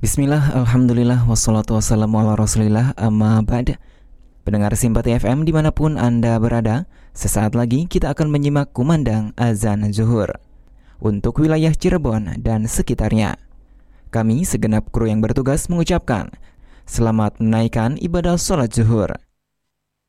Bismillah, Alhamdulillah, wassalatu wassalamu ala rasulillah, amma ba'd. Pendengar Simpati FM dimanapun Anda berada, sesaat lagi kita akan menyimak kumandang azan zuhur untuk wilayah Cirebon dan sekitarnya. Kami segenap kru yang bertugas mengucapkan selamat menunaikan ibadah sholat zuhur.